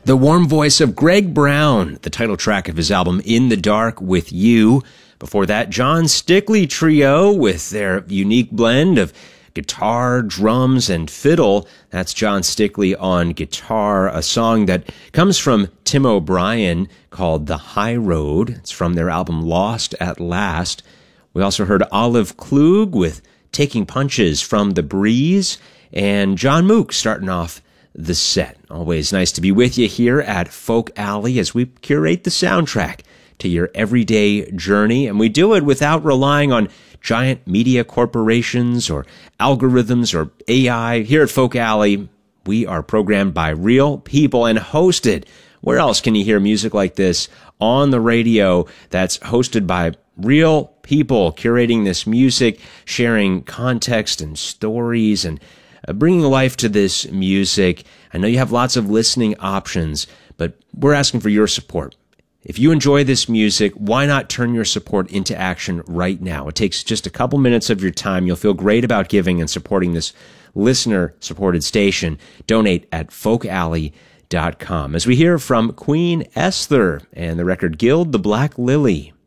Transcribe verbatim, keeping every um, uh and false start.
The warm voice of Greg Brown, the title track of his album In the Dark with You. Before that, John Stickley Trio with their unique blend of guitar, drums, and fiddle. That's John Stickley on guitar, a song that comes from Tim O'Brien called The High Road. It's from their album Lost at Last. We also heard Olive Klug with Taking Punches from the Breeze, and John Mook starting off the set. Always nice to be with you here at Folk Alley as we curate the soundtrack to your everyday journey, and we do it without relying on giant media corporations or algorithms or A I. Here at Folk Alley, we are programmed by real people and hosted. Where else can you hear music like this on the radio that's hosted by real people curating this music, sharing context and stories, and Uh, bringing life to this music? I know you have lots of listening options, but we're asking for your support. If you enjoy this music, why not turn your support into action right now? It takes just a couple minutes of your time. You'll feel great about giving and supporting this listener-supported station. Donate at folk alley dot com. As we hear from Queen Esther and the record Gild the Black Lily.